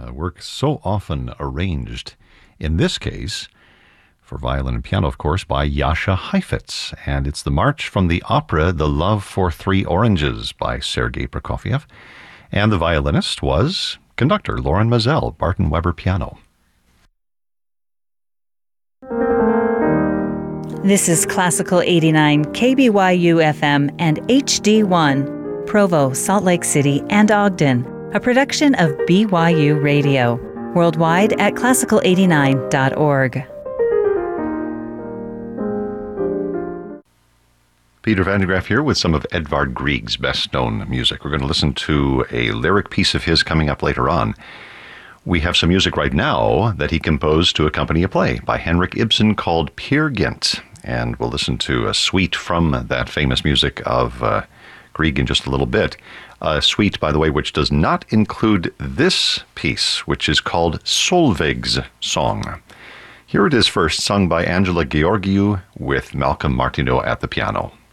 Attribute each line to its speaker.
Speaker 1: work so often arranged. In this case, for violin and piano, of course, by Jascha Heifetz. And it's the march from the opera The Love for Three Oranges by Sergei Prokofiev. And the violinist was conductor Loren Maazel, Barton Weber piano.
Speaker 2: This is Classical 89, KBYU FM and HD1, Provo, Salt Lake City, and Ogden, a production of BYU Radio, worldwide at classical89.org.
Speaker 1: Peter Van de Graaff here with some of Edvard Grieg's best-known music. We're going to listen to a lyric piece of his coming up later on. We have some music right now that he composed to accompany a play by Henrik Ibsen called Peer Gynt. And we'll listen to a suite from that famous music of Grieg in just a little bit. A suite, by the way, which does not include this piece, which is called Solveig's Song. Here it is first, sung by Angela Gheorghiu with Malcolm Martineau at the piano.